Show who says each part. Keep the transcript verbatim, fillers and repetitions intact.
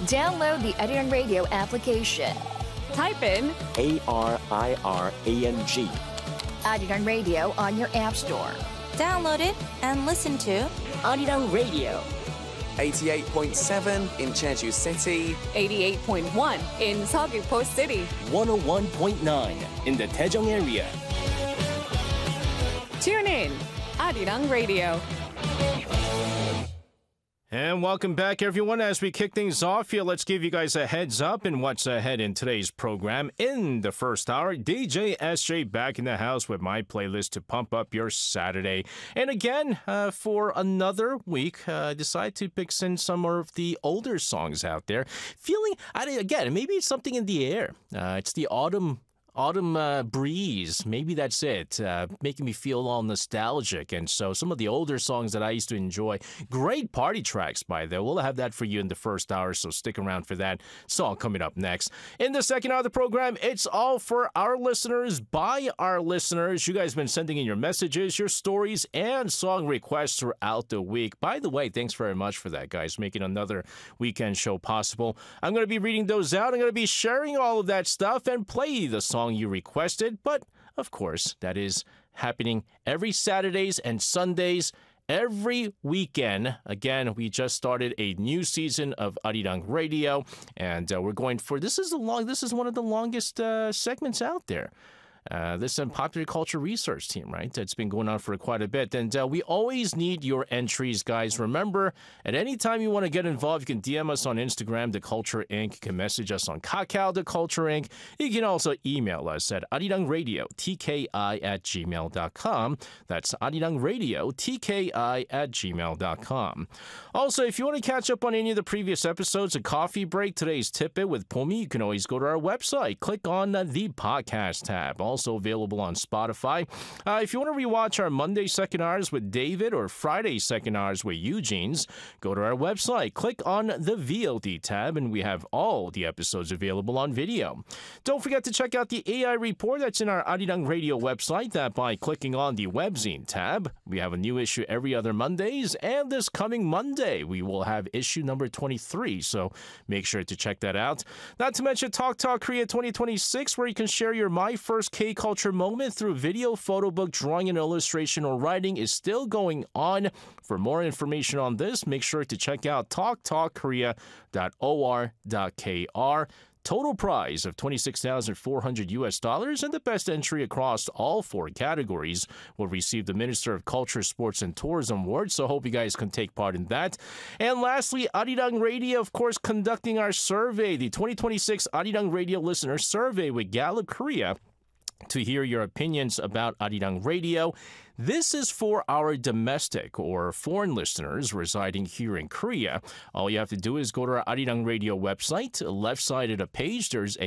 Speaker 1: Download the Arirang Radio application.
Speaker 2: Type in
Speaker 3: A R I R A N G.
Speaker 1: Arirang Radio on your app store.
Speaker 4: Download it and listen to
Speaker 3: Arirang Radio.
Speaker 5: eighty-eight point seven in Jeju City.
Speaker 2: eighty-eight point one in Seogwipo City.
Speaker 6: one oh one point nine in the Daejeong area.
Speaker 2: Tune in, Arirang Radio.
Speaker 7: And welcome back, everyone. As we kick things off here, let's give you guys a heads up in what's ahead in today's program. In the first hour, D J S J back in the house with my playlist to pump up your Saturday. And again, uh, for another week, I uh, decided to pick in some of the older songs out there. Feeling, again, maybe it's something in the air. Uh, it's the autumn Autumn uh, breeze, maybe that's it, uh, making me feel all nostalgic. And so some of the older songs that I used to enjoy, great party tracks by the way. We'll have that for you in the first hour, so stick around for that song coming up next. In the second hour of the program, it's all for our listeners, by our listeners. You guys have been sending in your messages, your stories, and song requests throughout the week. By the way, thanks very much for that, guys, making another weekend show possible. I'm going to be reading those out. I'm going to be sharing all of that stuff and play the song you requested, but of course that is happening every Saturdays and Sundays every weekend. Again, we just started a new season of Arirang Radio, and uh, we're going for this is the long this is one of the longest uh, segments out there. Uh, this is a popular culture research team, right? That's been going on for quite a bit. And uh, we always need your entries, guys. Remember, at any time you want to get involved, you can D M us on Instagram, The Culture Incorporated. You can message us on Kakao, The Culture Incorporated. You can also email us at arirangradio, T K I at gmail dot com. That's arirangradio, T K I at gmail dot com. Also, if you want to catch up on any of the previous episodes of Coffee Break, today's Tip It with Pomi, you can always go to our website. Click on uh, the podcast tab. Also available on Spotify. Uh, if you want to rewatch our Monday second hours with David or Friday second hours with Eugene's, go to our website. Click on the V O D tab, and we have all the episodes available on video. Don't forget to check out the A I report that's in our Arirang Radio website. That by clicking on the webzine tab. We have a new issue every other Mondays, and this coming Monday we will have issue number twenty-three. So make sure to check that out. Not to mention Talk Talk Korea twenty twenty-six, where you can share your My First K-Culture moment through video, photo book, drawing, and illustration or writing is still going on. For more information on this, make sure to check out talk talk korea dot o r dot k r. Total prize of twenty-six thousand four hundred U S dollars, and the best entry across all four categories will receive the Minister of Culture, Sports, and Tourism Award. So hope you guys can take part in that. And lastly, Arirang Radio, of course, conducting our survey, the twenty twenty-six Arirang Radio Listener Survey with Gallup Korea, to hear your opinions about Arirang Radio. This is for our domestic or foreign listeners residing here in Korea. All you have to do is go to our Arirang Radio website. Left side of the page, there's a